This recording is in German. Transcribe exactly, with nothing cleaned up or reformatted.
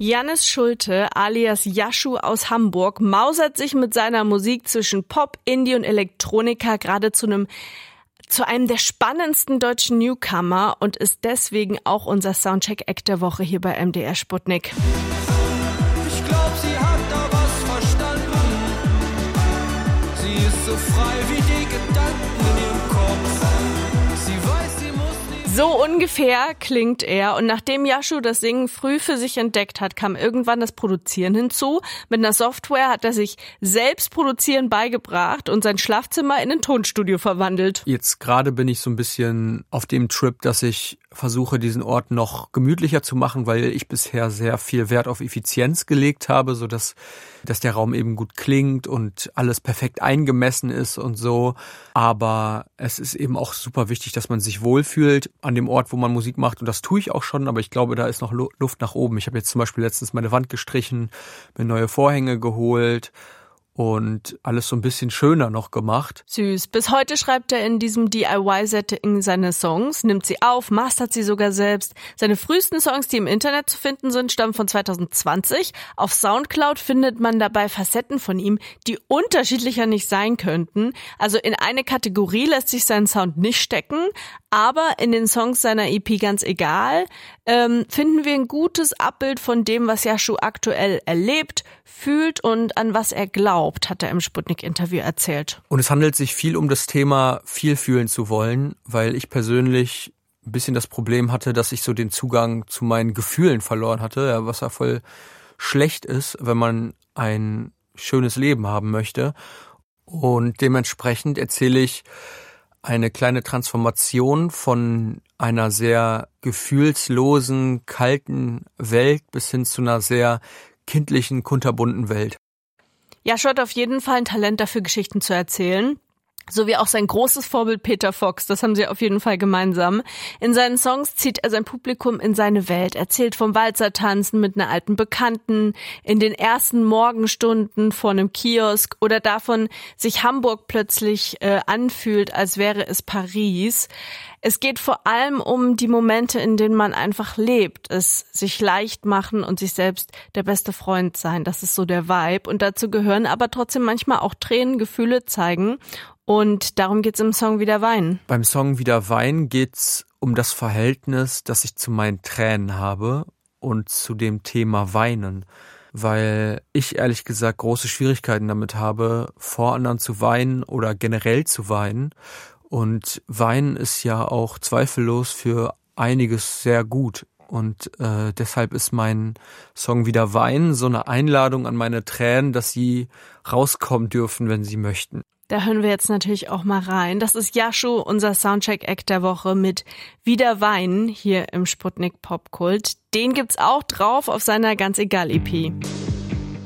Jannis Schulte alias Yashu aus Hamburg mausert sich mit seiner Musik zwischen Pop, Indie und Elektronika gerade zu einem zu einem der spannendsten deutschen Newcomer und ist deswegen auch unser Soundcheck-Act der Woche hier bei M D R Sputnik. Ich glaub, sie hat da was verstanden. Sie ist so frei wie die Gedanken in ihrem Kopf. Sie weiß, sie muss nicht. So ungefähr klingt er. Und nachdem Yashu das Singen früh für sich entdeckt hat, kam irgendwann das Produzieren hinzu. Mit einer Software hat er sich selbst Produzieren beigebracht und sein Schlafzimmer in ein Tonstudio verwandelt. Jetzt gerade bin ich so ein bisschen auf dem Trip, dass ich versuche, diesen Ort noch gemütlicher zu machen, weil ich bisher sehr viel Wert auf Effizienz gelegt habe, so dass, dass der Raum eben gut klingt und alles perfekt eingemessen ist und so. Aber es ist eben auch super wichtig, dass man sich wohlfühlt an dem Ort, wo man Musik macht. Und das tue ich auch schon, aber ich glaube, da ist noch Luft nach oben. Ich habe jetzt zum Beispiel letztens meine Wand gestrichen, mir neue Vorhänge geholt und alles so ein bisschen schöner noch gemacht. Süß. Bis heute schreibt er in diesem D I Y-Setting seine Songs, nimmt sie auf, mastert sie sogar selbst. Seine frühesten Songs, die im Internet zu finden sind, stammen von zwanzig zwanzig. Auf Soundcloud findet man dabei Facetten von ihm, die unterschiedlicher nicht sein könnten. Also in eine Kategorie lässt sich sein Sound nicht stecken, aber in den Songs seiner E P ganz egal, ähm, finden wir ein gutes Abbild von dem, was Yashu aktuell erlebt, fühlt und an was er glaubt, hat er im Sputnik-Interview erzählt. Und es handelt sich viel um das Thema, viel fühlen zu wollen, weil ich persönlich ein bisschen das Problem hatte, dass ich so den Zugang zu meinen Gefühlen verloren hatte, was ja voll schlecht ist, wenn man ein schönes Leben haben möchte. Und dementsprechend erzähle ich eine kleine Transformation von einer sehr gefühlslosen, kalten Welt bis hin zu einer sehr kindlichen, kunterbunten Welt. Yashu hat auf jeden Fall ein Talent dafür, Geschichten zu erzählen. So wie auch sein großes Vorbild Peter Fox, das haben sie auf jeden Fall gemeinsam. In seinen Songs zieht er sein Publikum in seine Welt, erzählt vom Walzertanzen mit einer alten Bekannten, in den ersten Morgenstunden vor einem Kiosk oder davon, sich Hamburg plötzlich äh, anfühlt, als wäre es Paris. Es geht vor allem um die Momente, in denen man einfach lebt, es sich leicht machen und sich selbst der beste Freund sein. Das ist so der Vibe. Und dazu gehören aber trotzdem manchmal auch Tränen, Gefühle zeigen. Und darum geht's im Song Wieder weinen. Beim Song Wieder weinen geht's um das Verhältnis, das ich zu meinen Tränen habe und zu dem Thema Weinen. Weil ich ehrlich gesagt große Schwierigkeiten damit habe, vor anderen zu weinen oder generell zu weinen. Und Weinen ist ja auch zweifellos für einiges sehr gut. Und äh, deshalb ist mein Song Wieder weinen so eine Einladung an meine Tränen, dass sie rauskommen dürfen, wenn sie möchten. Da hören wir jetzt natürlich auch mal rein. Das ist Yashu, unser Soundcheck-Act der Woche mit Wieder weinen hier im Sputnik Popkult. Den gibt's auch drauf auf seiner Ganz egal E P.